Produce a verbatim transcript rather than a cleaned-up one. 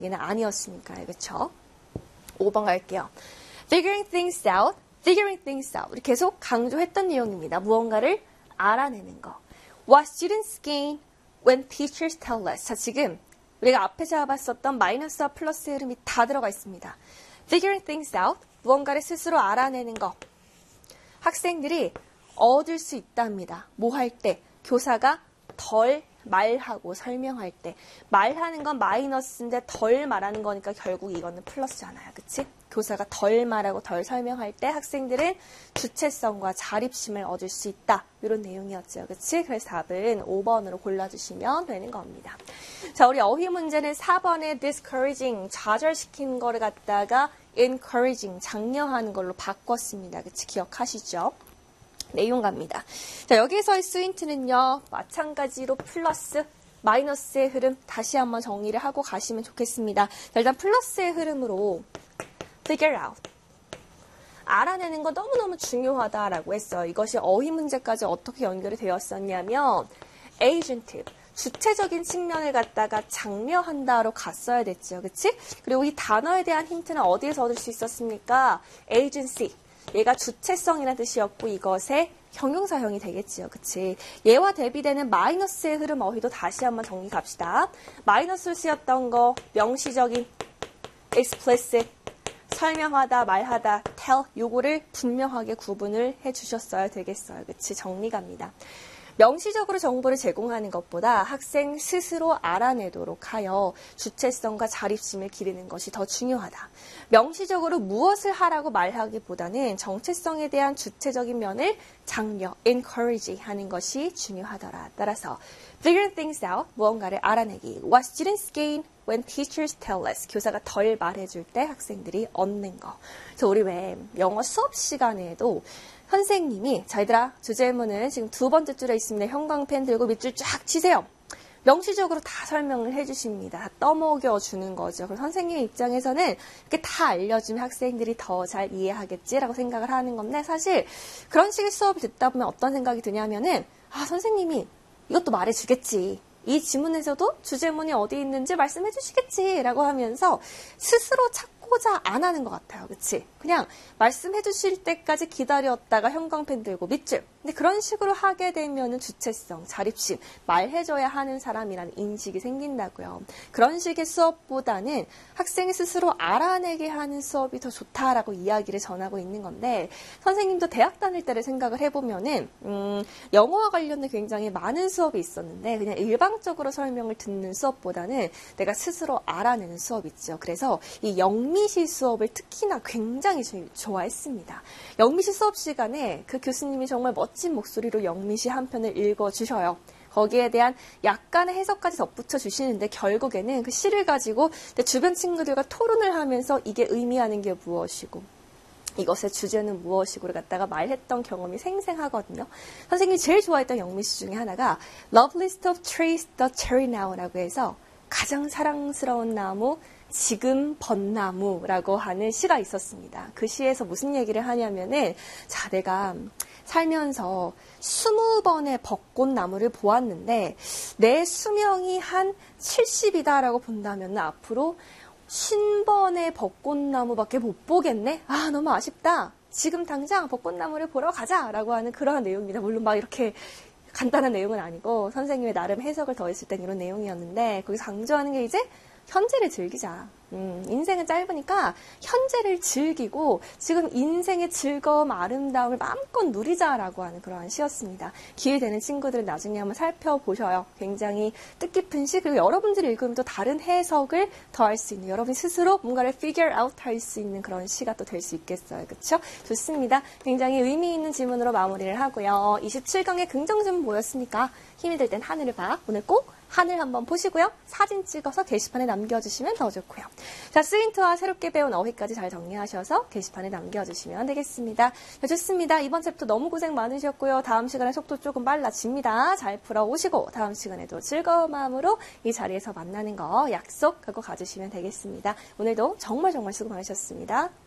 얘는 아니었으니까요. 그쵸? 오 번 갈게요. Figuring things out, figuring things out. 우리 계속 강조했던 내용입니다. 무언가를 알아내는 거. What students gain when teachers tell us. 자, 지금 우리가 앞에 잡았었던 마이너스와 플러스의 흐름이 다 들어가 있습니다. Figuring things out, 무언가를 스스로 알아내는 거. 학생들이 얻을 수 있답니다. 뭐 할 때? 교사가 덜 말하고 설명할 때. 말하는 건 마이너스인데 덜 말하는 거니까 결국 이거는 플러스잖아요. 그치? 교사가 덜 말하고 덜 설명할 때 학생들은 주체성과 자립심을 얻을 수 있다. 이런 내용이었죠. 그치? 그래서 답은 오 번으로 골라주시면 되는 겁니다. 자, 우리 어휘 문제는 사 번에 discouraging, 좌절시키는 거를 갖다가 encouraging, 장려하는 걸로 바꿨습니다. 그치? 기억하시죠? 내용 갑니다. 자, 여기에서의 스윈트는요, 마찬가지로 플러스, 마이너스의 흐름 다시 한번 정리를 하고 가시면 좋겠습니다. 자, 일단 플러스의 흐름으로 figure out. 알아내는 거 너무너무 중요하다라고 했어요. 이것이 어휘 문제까지 어떻게 연결이 되었었냐면 agent, 주체적인 측면을 갖다가 장려한다로 갔어야 됐죠. 그치? 그리고 이 단어에 대한 힌트는 어디에서 얻을 수 있었습니까? agency. 얘가 주체성이라는 뜻이었고 이것의 형용사형이 되겠지요. 그치? 얘와 대비되는 마이너스의 흐름 어휘도 다시 한번 정리 갑시다. 마이너스로 쓰였던 거 명시적인 explicit, 설명하다, 말하다, tell 요거를 분명하게 구분을 해주셨어야 되겠어요. 그치? 정리 갑니다. 명시적으로 정보를 제공하는 것보다 학생 스스로 알아내도록 하여 주체성과 자립심을 기르는 것이 더 중요하다. 명시적으로 무엇을 하라고 말하기보다는 정체성에 대한 주체적인 면을 장려, encourage 하는 것이 중요하더라. 따라서 figure things out, 무언가를 알아내기. What students gain when teachers tell us. 교사가 덜 말해줄 때 학생들이 얻는 거. 그래서 우리 왜 영어 수업 시간에도 선생님이 자 얘들아 주제문은 지금 두 번째 줄에 있습니다. 형광펜 들고 밑줄 쫙 치세요. 명시적으로 다 설명을 해주십니다. 다 떠먹여주는 거죠. 그래서 선생님 입장에서는 이렇게 다 알려주면 학생들이 더 잘 이해하겠지라고 생각을 하는 건데 사실 그런 식의 수업을 듣다 보면 어떤 생각이 드냐면은 아 선생님이 이것도 말해주겠지. 이 지문에서도 주제문이 어디 있는지 말씀해 주시겠지라고 하면서 스스로 찾고자 안 하는 것 같아요. 그치? 그냥 말씀해 주실 때까지 기다렸다가 형광펜 들고 밑줄. 근데 그런 식으로 하게 되면은 주체성, 자립심, 말해줘야 하는 사람이라는 인식이 생긴다고요. 그런 식의 수업보다는 학생이 스스로 알아내게 하는 수업이 더 좋다라고 이야기를 전하고 있는 건데 선생님도 대학 다닐 때를 생각을 해보면은 음, 영어와 관련된 굉장히 많은 수업이 있었는데 그냥 일방적으로 설명을 듣는 수업보다는 내가 스스로 알아내는 수업 있죠. 그래서 이 영미시 수업을 특히나 굉장히 좋아했습니다. 영미시 수업 시간에 그 교수님이 정말 멋진 목소리로 영미시 한 편을 읽어주셔요. 거기에 대한 약간의 해석까지 덧붙여 주시는데 결국에는 그 시를 가지고 내 주변 친구들과 토론을 하면서 이게 의미하는 게 무엇이고 이것의 주제는 무엇이고를 갖다가 말했던 경험이 생생하거든요. 선생님이 제일 좋아했던 영미시 중에 하나가 Loveliest of trees, the cherry now라고 해서 가장 사랑스러운 나무, 지금 벚나무라고 하는 시가 있었습니다. 그 시에서 무슨 얘기를 하냐면은 자 내가 살면서 스무 번의 벚꽃나무를 보았는데 내 수명이 한 칠십이다라고 본다면 앞으로 쉰 번의 벚꽃나무밖에 못 보겠네? 아 너무 아쉽다. 지금 당장 벚꽃나무를 보러 가자라고 하는 그러한 내용입니다. 물론 막 이렇게 간단한 내용은 아니고 선생님의 나름 해석을 더했을 땐 이런 내용이었는데 거기서 강조하는 게 이제 현재를 즐기자. 음, 인생은 짧으니까 현재를 즐기고 지금 인생의 즐거움, 아름다움을 마음껏 누리자라고 하는 그러한 시였습니다. 기회 되는 친구들은 나중에 한번 살펴보셔요. 굉장히 뜻깊은 시, 그리고 여러분들이 읽으면 또 다른 해석을 더할 수 있는, 여러분이 스스로 뭔가를 figure out 할 수 있는 그런 시가 또 될 수 있겠어요. 그렇죠? 좋습니다. 굉장히 의미 있는 질문으로 마무리를 하고요. 이십칠 강의 긍정 질문 보였으니까 힘이 들 땐 하늘을 봐. 오늘 꼭 하늘 한번 보시고요. 사진 찍어서 게시판에 남겨주시면 더 좋고요. 자, 스윈트와 새롭게 배운 어휘까지 잘 정리하셔서 게시판에 남겨주시면 되겠습니다. 자, 좋습니다. 이번 챕터 너무 고생 많으셨고요. 다음 시간에 속도 조금 빨라집니다. 잘 풀어오시고 다음 시간에도 즐거운 마음으로 이 자리에서 만나는 거 약속하고 가주시면 되겠습니다. 오늘도 정말 정말 수고 많으셨습니다.